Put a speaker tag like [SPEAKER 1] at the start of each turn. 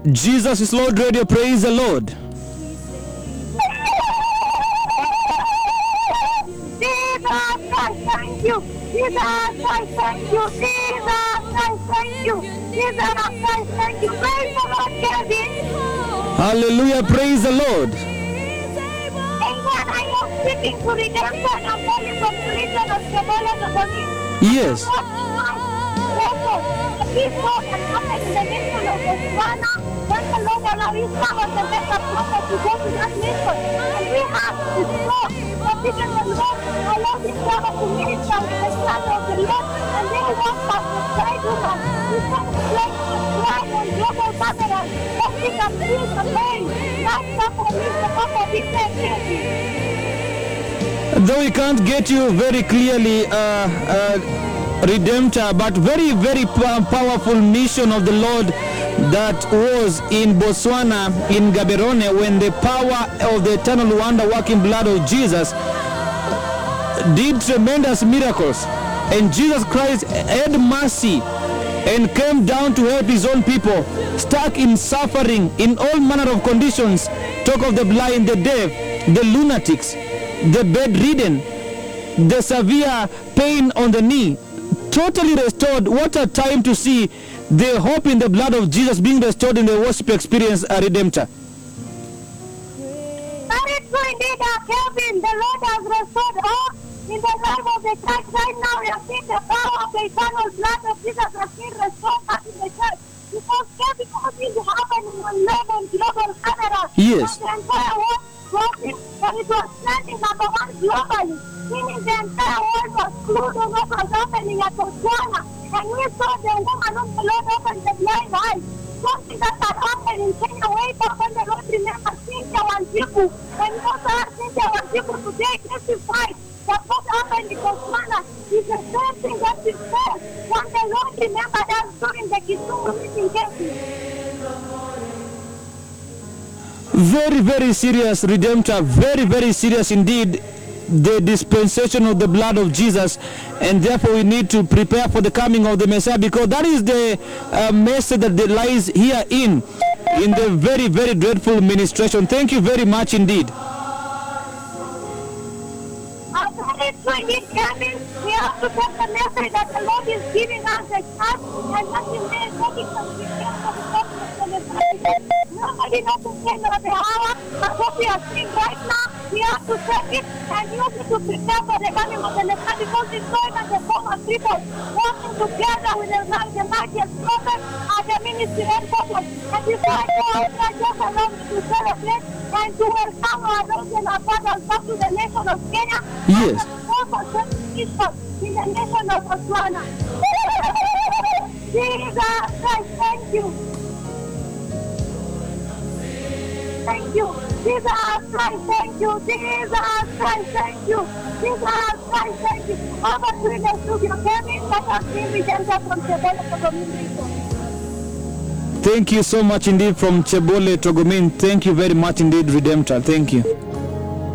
[SPEAKER 1] Jesus is Lord Radio, praise the Lord.
[SPEAKER 2] Jesus, I thank you. Jesus, I thank you. Jesus, I thank you. Jesus, I thank you. Praise the Lord, Kevin.
[SPEAKER 1] Hallelujah, praise the Lord.
[SPEAKER 2] Amen. I am speaking to redemption. I'm calling from the region of Chebola, Togoni.
[SPEAKER 1] Yes.
[SPEAKER 2] This Lord can happen in the nation of Botswana. When the Lord allows some of the better prophet to go to that nation. And we have this Lord. But even the Lord allows this servant to minister with the shadow of the Lord. And they walk past the side woman. We can play live on global cameras. But we can feel the pain. That's the police.
[SPEAKER 1] Though we can't get you very clearly, Redemptor, but very, very powerful mission of the Lord that was in Botswana, in Gaborone, when the power of the eternal wonder-working blood of Jesus did tremendous miracles. And Jesus Christ had mercy and came down to help his own people, stuck in suffering, in all manner of conditions. Talk of the blind, the deaf, the lunatics, the bedridden, the severe pain on the knee, totally restored. What a time to see the hope in the blood of Jesus being restored in the worship experience, Redemptor.
[SPEAKER 2] That is so indeed, Kelvin. The Lord has restored hope in the life of the church right now. We have seen the power of the eternal blood of Jesus has been restored back in the church. Because Kelvin, what is happening on level global Canada?
[SPEAKER 1] Yes.
[SPEAKER 2] The entire world watching, and it was trending number one globally. Meaning the entire world was glued on what was happening at Botswana. And we saw the woman of the Lord open the blind eyes. Something that had happened in Kenya way back when the Lord remembered Cynthia Wanjiku. And also Cynthia Wanjiku today testified that what happened in Botswana is the same thing that is said when the Lord remembered us during the Kisumu meeting case.
[SPEAKER 1] Very, very serious, Redemptor. Very, very serious indeed. The dispensation of the blood of Jesus, and therefore we need to prepare for the coming of the Messiah, because that is the message that lies here in the very, very dreadful ministration. Thank you very much indeed.
[SPEAKER 2] We have to get the message that the Lord is giving us a chance, and that is the nobody knows the end of the hour, but what we are seeing right now, we have to take it and use it to prepare for the coming of the Messiah, because it's going as a form of people working together with the mightiest prophet and the ministry and purpose. And before I go out, I just allow me to celebrate and to welcome our brothers and our fathers back to the nation of Kenya.
[SPEAKER 1] Yes.
[SPEAKER 2] In the nation of Botswana. Jesus, I thank you. Thank you. Jesus, I thank you. Jesus, I thank you. Jesus, I thank you. Over to the studio, Kevin, that has been redempted from Chebola, Togomien.
[SPEAKER 1] Thank you so much indeed from Chebola, Togomien. Thank you very much indeed, Redemptor. Thank you.